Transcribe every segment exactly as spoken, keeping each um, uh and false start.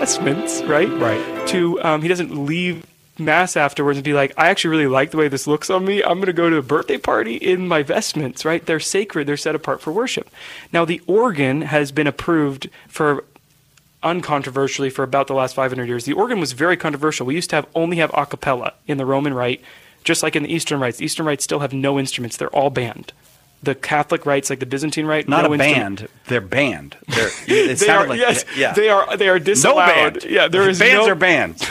vestments, right? Right. To um, he doesn't leave Mass afterwards and be like, I actually really like the way this looks on me. I'm going to go to a birthday party in my vestments, right? They're sacred. They're set apart for worship. Now, the organ has been approved for uncontroversially for about the last five hundred years. The organ was very controversial. We used to have only have a cappella in the Roman Rite, just like in the Eastern Rites. The Eastern Rites still have no instruments. They're all banned. The Catholic rites, like the Byzantine Rite, not no a instrument. band. They're banned. They're, it they are, like, yes, yeah. they are. They are disallowed. No band. Yeah, there is bands no, are bands.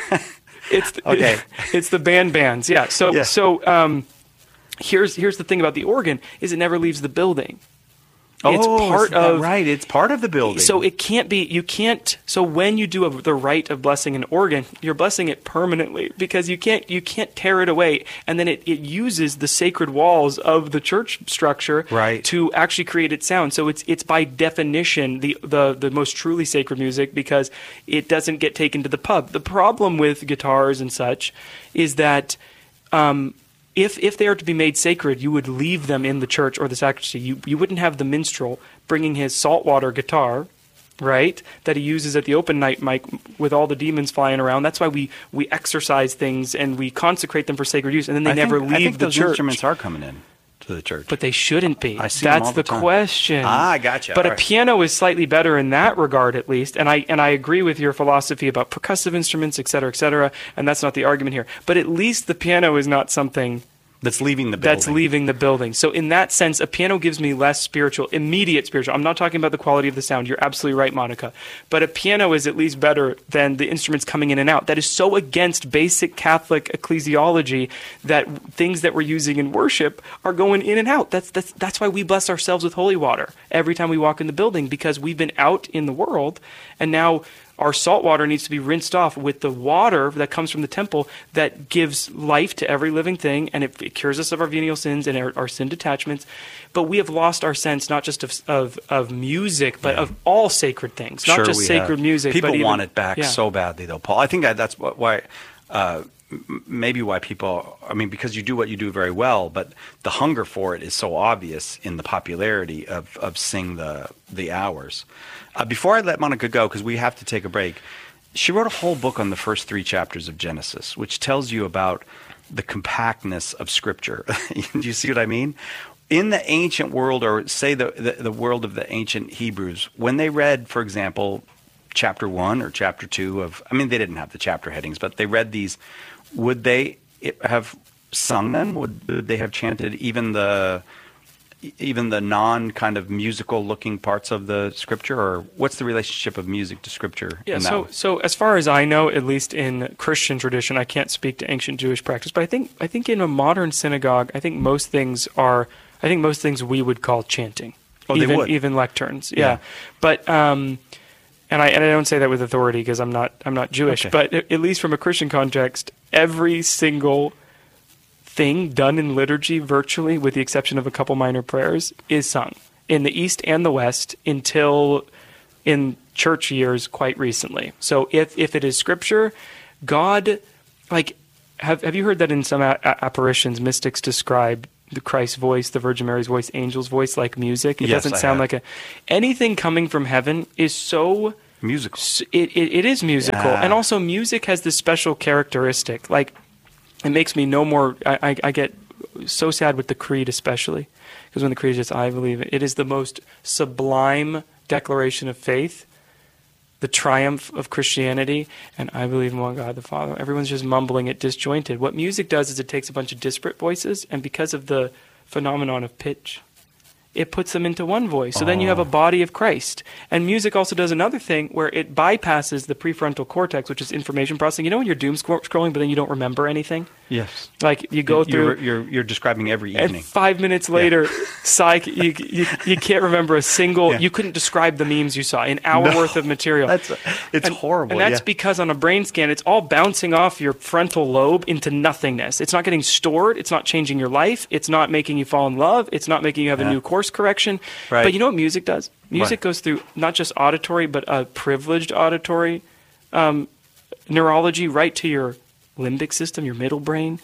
It's the, okay. It's the band bands. Yeah. So yeah. so um, here's here's the thing about the organ is it never leaves the building. Oh, it's part of right. It's part of the building. So it can't be. You can't. So when you do a, the rite of blessing an organ, you're blessing it permanently because you can't. You can't tear it away, and then it, it uses the sacred walls of the church structure right. to actually create its sound. So it's it's by definition the the the most truly sacred music because it doesn't get taken to the pub. The problem with guitars and such is that. Um, If if they are to be made sacred, you would leave them in the church or the sacristy. You you wouldn't have the minstrel bringing his saltwater guitar, right, that he uses at the open night mic with all the demons flying around. That's why we, we exercise things and we consecrate them for sacred use, and then they I never think, leave I think the those church. instruments are coming in to the church. But they shouldn't be. I see That's them all the, the time. question. Ah, I gotcha. But all a right. piano is slightly better in that regard, at least. And I and I agree with your philosophy about percussive instruments, et cetera, et cetera. And that's not the argument here. But at least the piano is not something that's leaving the building. That's leaving the building. So in that sense, a piano gives me less spiritual, immediate spiritual. I'm not talking about the quality of the sound. You're absolutely right, Monica. But a piano is at least better than the instruments coming in and out. That is so against basic Catholic ecclesiology that things that we're using in worship are going in and out. That's that's that's why we bless ourselves with holy water every time we walk in the building, because we've been out in the world and now our salt water needs to be rinsed off with the water that comes from the temple that gives life to every living thing, and it, it cures us of our venial sins and our, our sin detachments. But we have lost our sense not just of of, of music, but yeah. of all sacred things, not sure just sacred have. music. People but even, want it back yeah. so badly, though, Paul. I think that that's what, why... Uh, maybe why people, I mean, because you do what you do very well, but the hunger for it is so obvious in the popularity of, of Sing the the Hours. Uh, before I let Monica go, because we have to take a break, she wrote a whole book on the first three chapters of Genesis, which tells you about the compactness of Scripture. Do you see what I mean? In the ancient world, or say the, the, the world of the ancient Hebrews, when they read, for example, chapter one or chapter two of, I mean, they didn't have the chapter headings, but they read these, would they have sung them? Would they have chanted even the even the non kind of musical looking parts of the scripture, or what's the relationship of music to scripture? Yeah, in that so way? so as far as I know, at least in Christian tradition, I can't speak to ancient Jewish practice, but I think I think in a modern synagogue, I think most things are I think most things we would call chanting. Oh, even, they would. even lecterns. Yeah. Yeah. But um and I and I don't say that with authority because I'm not I'm not Jewish, Okay. but at least from a Christian context, every single thing done in liturgy virtually, with the exception of a couple minor prayers, is sung in the East and the West until in church years quite recently. So if if it is scripture, God, like, have have you heard that in some a- a- apparitions, mystics describe the Christ's voice, the Virgin Mary's voice, angel's voice like music? It Yes, doesn't I sound have. like a anything coming from heaven is so Musical. s- It it, it is musical, Yeah. and also music has this special characteristic. Like, it makes me no more. I I, I get so sad with the creed, especially because when the creed is just "I believe," it is the most sublime declaration of faith, the triumph of Christianity, and I believe in one God the Father. Everyone's just mumbling it disjointed. What music does is it takes a bunch of disparate voices, and because of the phenomenon of pitch, it puts them into one voice. So then you have a body of Christ. And music also does another thing where it bypasses the prefrontal cortex, which is information processing. You know when you're doom scro- scrolling, but then you don't remember anything? Yes. Like you go through... You're, you're, you're describing every And evening. five minutes later, psych, you, you you can't remember a single. Yeah. You couldn't describe the memes you saw. An hour No. worth of material. That's it's and, horrible. And that's yeah. because on a brain scan, it's all bouncing off your frontal lobe into nothingness. It's not getting stored. It's not changing your life. It's not making you fall in love. It's not making you have Yeah. a new course correction. Right. But you know what music does? Music What? goes through not just auditory, but a privileged auditory um, neurology right to your limbic system, your middle brain.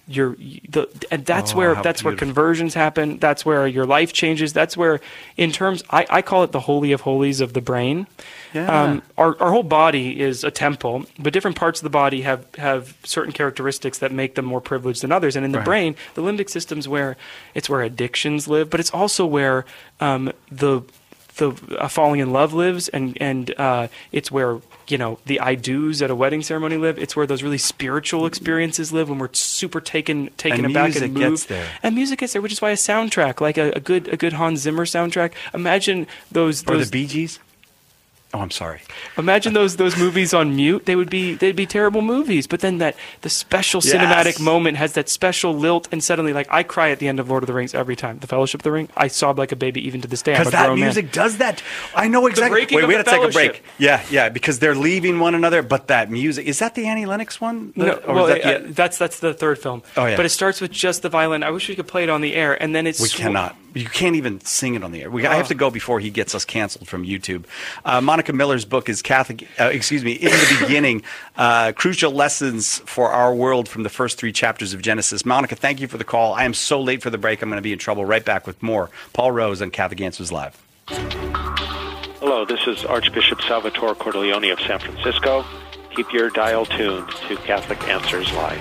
your the and that's Oh, where how that's where beautiful. conversions happen. That's where your life changes. That's where, in terms, I, I call it the holy of holies of the brain. Yeah. Um, our our whole body is a temple, but different parts of the body have have certain characteristics that make them more privileged than others. And in the Right. brain, the limbic system's where it's where addictions live, but it's also where um, the the uh, falling in love lives, and and uh, it's where, you know, the I do's at a wedding ceremony live. It's where those really spiritual experiences live, when we're super taken taken And aback music and moved. gets there. And music gets there, which is why a soundtrack, like a, a good a good Hans Zimmer soundtrack. Imagine those Or those the Bee Gees? Oh, I'm sorry. Imagine those those movies on mute. They would be they'd be terrible movies. But then that the special cinematic Yes. moment has that special lilt, and suddenly, like, I cry at the end of Lord of the Rings every time. The Fellowship of the Ring, I sob like a baby even to this day. I'm a Because that grown man. music does that. I know exactly. breaking Wait, of we the had to take a break. fellowship. Yeah, yeah, because they're leaving one another, but that music, is that the Annie Lennox one? The- No, or well, is that uh, the- that's that's the third film. Oh, yeah. But it starts with just the violin. I wish we could play it on the air, and then it's We sw- cannot. You can't even sing it on the air. We, I have Oh. to go before he gets us canceled from YouTube. Uh, Monica Miller's book is Catholic. Uh, excuse me. In the beginning, uh, crucial lessons for our world from the first three chapters of Genesis. Monica, thank you for the call. I am so late for the break. I'm going to be in trouble. Right back with more. Paul Rose on Catholic Answers Live. Hello, this is Archbishop Salvatore Cordileone of San Francisco. Keep your dial tuned to Catholic Answers Live.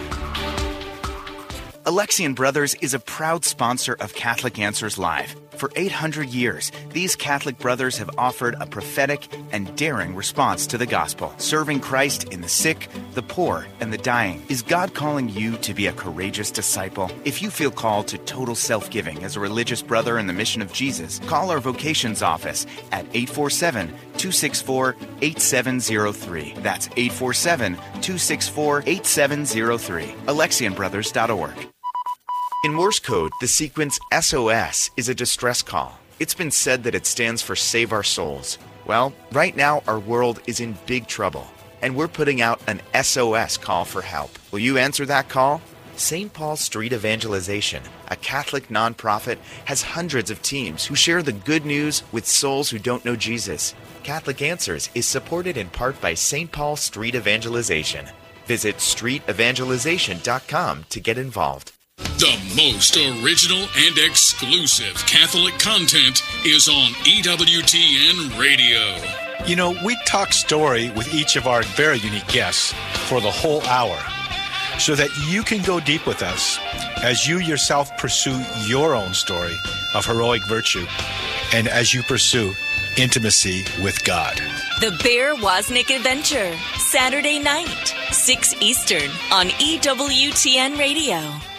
Alexian Brothers is a proud sponsor of Catholic Answers Live. For eight hundred years, these Catholic brothers have offered a prophetic and daring response to the gospel, serving Christ in the sick, the poor, and the dying. Is God calling you to be a courageous disciple? If you feel called to total self-giving as a religious brother in the mission of Jesus, call our vocations office at eight four seven, two six four, eight seven zero three. That's eight four seven, two six four, eight seven zero three. Alexian Brothers dot org. In Morse code, the sequence S O S is a distress call. It's been said that it stands for Save Our Souls. Well, right now our world is in big trouble, and we're putting out an S O S call for help. Will you answer that call? Saint Paul Street Evangelization, a Catholic nonprofit, has hundreds of teams who share the good news with souls who don't know Jesus. Catholic Answers is supported in part by Saint Paul Street Evangelization. Visit street evangelization dot com to get involved. The most original and exclusive Catholic content is on E W T N Radio. You know, we talk story with each of our very unique guests for the whole hour so that you can go deep with us as you yourself pursue your own story of heroic virtue and as you pursue intimacy with God. The Bear Wozniak Adventure, Saturday night, six Eastern on E W T N Radio.